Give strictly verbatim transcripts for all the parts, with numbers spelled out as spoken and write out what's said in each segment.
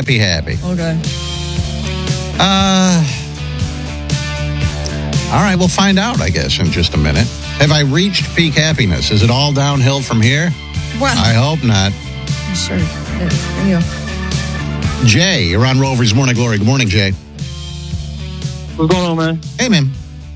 happy, happy. Okay. Uh, all right, we'll find out, I guess, in just a minute. Have I reached peak happiness? Is it all downhill from here? Well, I hope not. I'm sure it is for you. Jay, you're on Rover's Morning Glory. Good morning, Jay. What's going on, man? Hey, man.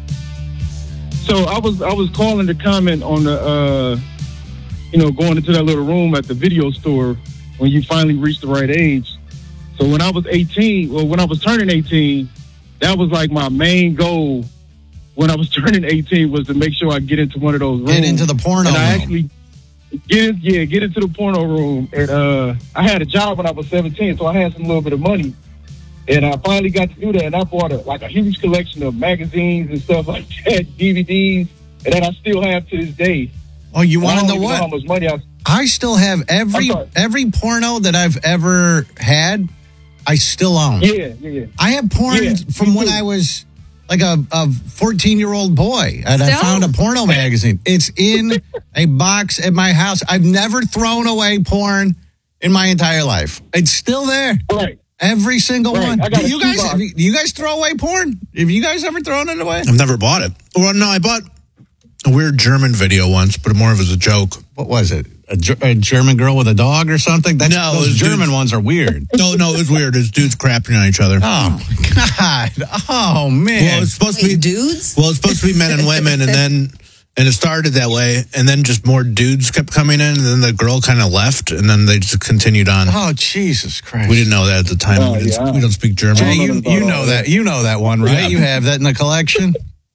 So I was I was calling to comment on the, uh, you know, going into that little room at the video store when you finally reach the right age. So when I was eighteen, well, when I was turning eighteen, that was like my main goal. When I was turning eighteen, was to make sure I get into one of those rooms. Get into the porno and I room. actually get in, yeah, get into the porno room. And uh, I had a job when I was seventeen, so I had some little bit of money. And I finally got to do that, and I bought a, like a huge collection of magazines and stuff like that, D V Ds, and that I still have to this day. Oh, you want to know know what? how much money I... I still have every every porno that I've ever had. I still own. Yeah, yeah, yeah. I have porn Yeah, from when too. I was like a a fourteen year old boy, and I Still? found a porno magazine. It's in a box at my house. I've never thrown away porn in my entire life. It's still there. Right. Every single Right. one. I got Do a you guys, shoebox. do you guys throw away porn? Have you guys ever thrown it away? I've never bought it. Well, no, I bought a weird German video once, but more of as a joke. What was it? A, Ger- a German girl with a dog or something? That's, No, it those was German dudes- ones are weird. No, no, it was weird. It was dudes crapping on each other. Oh my God! Oh man! Well, it's supposed to Wait, be dudes? Well, it's supposed to be men and women, and then and it started that way, and then just more dudes kept coming in, and then the girl kind of left, and then they just continued on. Oh Jesus Christ! We didn't know that at the time. Oh, we, didn't, yeah. we don't speak German. Jay, I you, don't know you about know all that. that. You know that one, right? Yeah. You have that in the collection.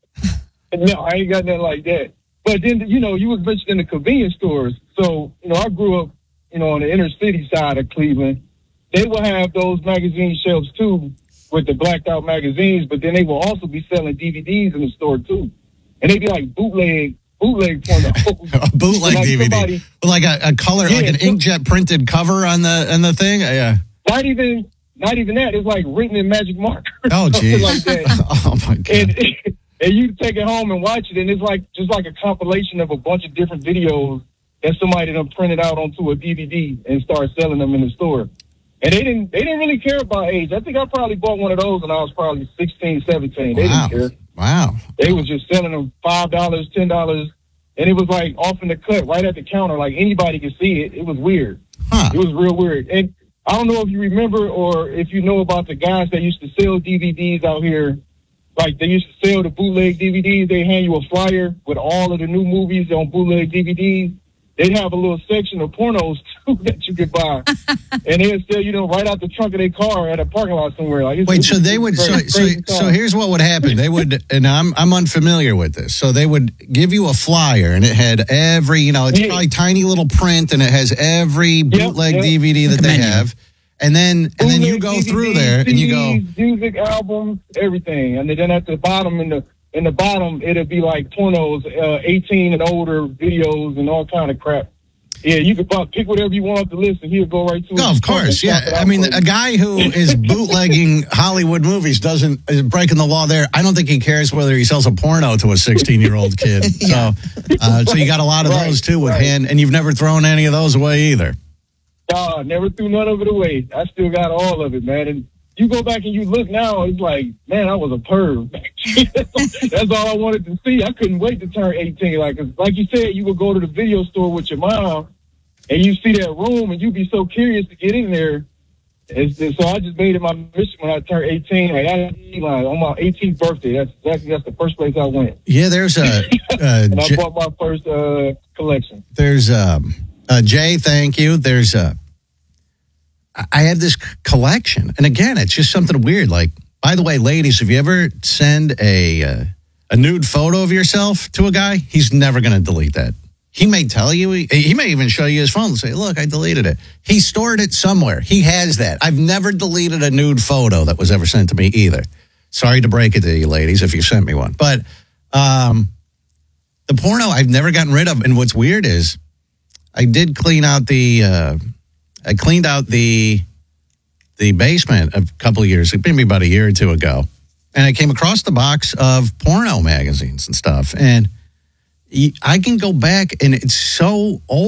No, I ain't got nothing like that. But then, you know, you was mentioning the convenience stores. So, you know, I grew up, you know, on the inner city side of Cleveland. They will have those magazine shelves, too, with the blacked out magazines, but then they will also be selling D V Ds in the store, too. And they be like bootleg, bootleg porno. A bootleg Like D V D, somebody- With like a, a color, Yeah, like an so- inkjet printed cover on the on the thing. Yeah. Not even, not even that. It's like written in magic marker. Oh, something geez. like that. Oh my God. And, and you take it home and watch it, and it's like just like a compilation of a bunch of different videos that somebody done printed out onto a D V D and start selling them in the store. And they didn't they didn't really care about age. I think I probably bought one of those when I was probably sixteen, seventeen. They Wow. didn't care. Wow. They was just selling them five dollars, ten dollars, and it was like off in the cut, right at the counter, like anybody could see it. It was weird. Huh. It was real weird. And I don't know if you remember or if you know about the guys that used to sell D V Ds out here. Like, they used to sell the bootleg D V Ds. They hand you a flyer with all of the new movies on bootleg D V Ds. They'd have a little section of pornos, too, that you could buy. And they'd sell, you know, right out the trunk of their car at a parking lot somewhere. Like, it's, Wait, it's, so they it's would. So, crazy, so, crazy so time. here's what would happen. They would, and I'm I'm unfamiliar with this. So they would give you a flyer, and it had every, you know, it's Yeah. probably tiny little print, and it has every bootleg yep. D V D that they menu. have. And then and then you Bootleg go D V Ds, through there, and you go, C Ds, music albums, everything. And then at the bottom, in the in the bottom, it'll be like pornos, uh, eighteen and older videos and all kind of crap. Yeah, you could buy, pick whatever you want off the list, and he'll go right to it. oh, of course, yeah. I mean, a guy who is bootlegging Hollywood movies doesn't is breaking the law there. I don't think he cares whether he sells a porno to a sixteen year old kid. So, uh, so you got a lot of Right, those too with right. hand, and you've never thrown any of those away either. Nah, never threw none of it away. I still got all of it, man. And you go back and you look now, it's like, man, I was a perv. That's all I wanted to see. I couldn't wait to turn eighteen. Like, 'cause like you said, you would go to the video store with your mom, and you see that room, and you'd be so curious to get in there. It's just, so I just made it my mission when I turned eighteen. Like, I, like on my eighteenth birthday, that's exactly that's the first place I went. Yeah, there's a. Uh, And I J- bought my first uh, collection. there's um, uh, Jay. Thank you. There's a. I have this c- collection, and again, it's just something weird. Like, by the way, ladies, if you ever send a uh, a nude photo of yourself to a guy, he's never going to delete that. He may tell you, he, he may even show you his phone and say, "Look, I deleted it." He stored it somewhere. He has that. I've never deleted a nude photo that was ever sent to me either. Sorry to break it to you, ladies, if you sent me one, but um, the porno I've never gotten rid of. And what's weird is, I did clean out the. Uh, I cleaned out the the basement a couple of years, maybe about a year or two ago, and I came across the box of porno magazines and stuff. And I can go back, and it's so old.